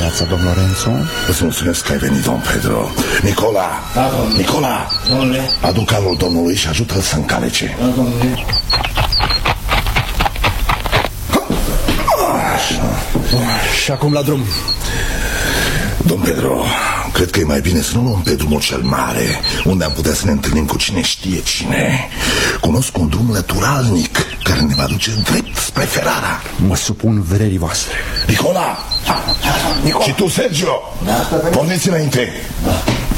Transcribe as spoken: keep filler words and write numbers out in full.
dimineața, domn Lorenzo. Îți mulțumesc că ai venit, domn Pedro. Nicola, da, domnule. Nicola, domnule. Adu calul domnului și ajută-l să încalece. Da, domnule. Și acum la drum. Domn Pedro, cred că e mai bine să nu luăm pe drumul cel mare, unde am putea să ne întâlnim cu cine știe cine. Cunosc un drum lăturalnic care ne va duce drept spre Ferrara. Mă supun vrerii voastre. Nicola, Nicola. Și tu, Sergio, da, porniți înainte. Da.